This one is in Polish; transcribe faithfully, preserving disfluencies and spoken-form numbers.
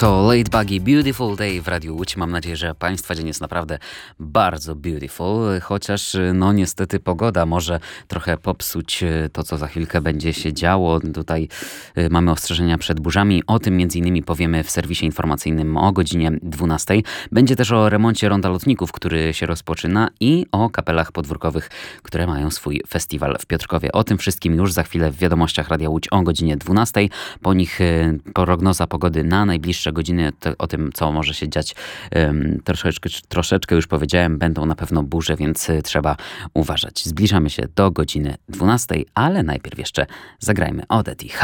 To Late Buggy, Beautiful Day w Radiu Łódź. Mam nadzieję, że Państwa dzień jest naprawdę bardzo beautiful, chociaż no niestety pogoda może trochę popsuć to, co za chwilkę będzie się działo. Tutaj mamy ostrzeżenia przed burzami. O tym między innymi powiemy w serwisie informacyjnym o godzinie dwunastej. Będzie też o remoncie ronda lotników, który się rozpoczyna i o kapelach podwórkowych, które mają swój festiwal w Piotrkowie. O tym wszystkim już za chwilę w wiadomościach Radia Łódź o godzinie dwunastej. Po nich prognoza pogody na najbliższe godziny. O tym, co może się dziać, troszeczkę, troszeczkę już powiedziałem. Będą na pewno burze, więc trzeba uważać. Zbliżamy się do godziny dwunastej, ale najpierw jeszcze zagrajmy Odette.